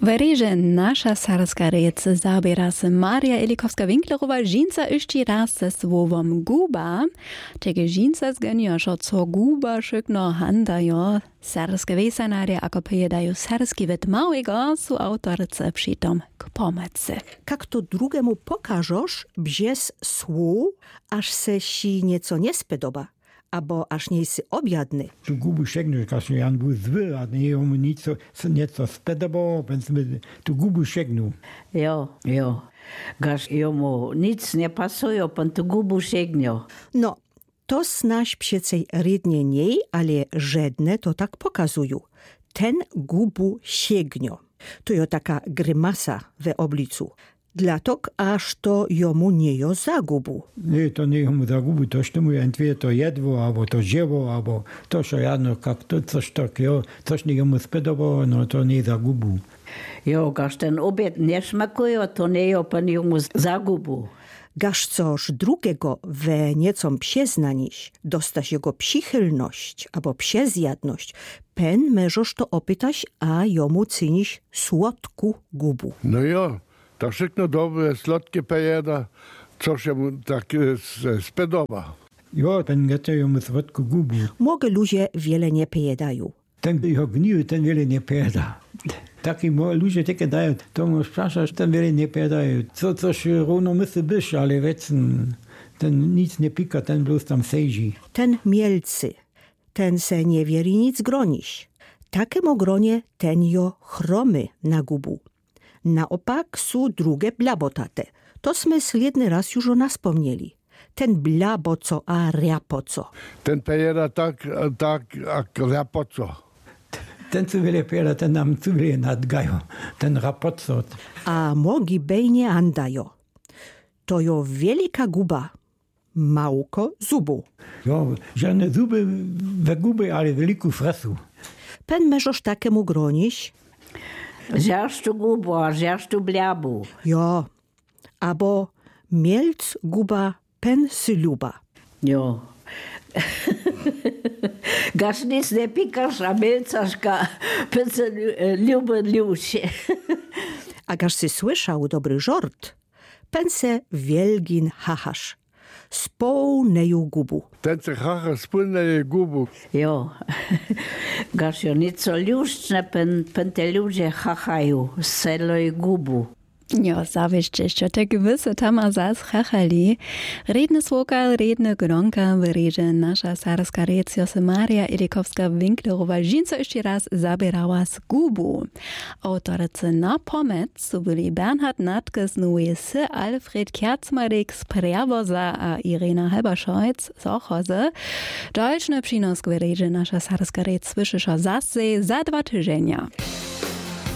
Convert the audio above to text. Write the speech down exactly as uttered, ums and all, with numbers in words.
Vereže naša sarska rec zabiera se Maria Elikowska-Winklerowa žinca ešte raz se słovom guba. Tege žinca zgeniošo, co guba šykno handajo. Sarske vesanare, ako pojedajú sarski vet małego, sú autorce přitom k pomocy. Jak to drugiemu pokażesz, bzies słów, aż se si nieco nie spodoba. Abo aż nie jest obiadny. Tu gubu szegnu, każ Jan był zły, a nie mu nic nieco spodobało, więc my tu gubu szegnu. Jo, jo. Gaż jemu nic nie pasuje, pan tu gubu szegnu. No, to znasz przecej rednie nie, ale żedne to tak pokazują. Ten gubu sięgnio. To jo taka grymasa we oblicu. Dlatok aż to jomu nie jo zagubu. Nie, to nie jomu zagubu, to što mu entweder to jedło, albo to dzieło, albo to, że jadno, jak to coś takiego, coś nie jomu spodobało, no to nie zagubu. Jo, gaż ten obiad nie smakuje, to nie jo pan jomu zagubu. Gaż coś drugiego we niecom psieznaniś, dostać jego przychylność albo psiezjadność, pen możesz to opytać, a jomu cyniś słodku gubu. No jo, to wszystko dobre, słodkie pejeda, co się mu tak spodoba. Jo, ten gete jomu słodku gubu. Mogę ludzie wiele nie pojedają. Ten jeho gniły, ten wiele nie pojeda. Taki ludzie takie dają, to mu sprawdzasz, ten wiele nie pojedają. Co coś równo myśli byś, ale wiecen, ten nic nie pika, ten bloß tam sejzi. Ten mielcy, ten se nie wieri nic groniś. Takiemu gronie ten jo chromy na gubu. Naopak są drugie blabotate. To sme sledny raz już o nas wspomnieli. Ten blaboco a riapoco. Ten pejeda tak, tak, jak riapoco. Ten co wiele pojeda, ten nam co wiele nadgają. Ten rapoco. A mogi bejnie andajo. To jo wielika guba. Małko zubu. Jo, żadne zuby we guby, ale wielką fresu. Pen możesz takiemu gronić? Zjasz tu gubu, a zjasz tu bliabu. Jo, abo mielc guba pen sy luba. Jo. Gaż nic nie pikasz, a mielcaszka pen se luby lusie. A gaż sy słyszał dobry żort, pen se wielgin hahasz. Społneju gubu. Ten se haha spólneje gubu. Jo. Gaż jo nic so luszczne, pen, pen te ludzie hachają, seloj gubu. Jo, zawieszcie, że te gewisse tama zas chachali. Redny swokal, redny gronka, wyreże nasza sarska rec Jose Maria Elikowska-Winklerowa žinca jeszcze raz zabierała z gubu. Autorce na pomoc byli Bernhard Natke z Nuese, Alfred Kierzmarek z Prewoza a Irena Heberscheuc z Ochozy. Dalszny przynosk wyreże nasza sarska rec słyszysz zase za dwa tygodnie.